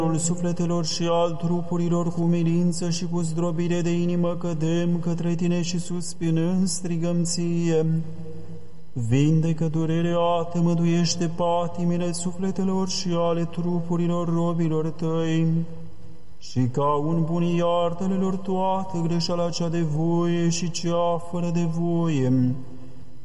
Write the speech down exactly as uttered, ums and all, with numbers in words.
sufletelor și al trupurilor, cu umilință și cu zdrobire de inimă cădem către Tine și suspinând strigăm Ție. Vindecă durerea, tămăduiește patimile sufletelor și ale trupurilor robilor Tăi, și ca un bun iartă-le lor toată greșeala cea de voie și cea fără de voie,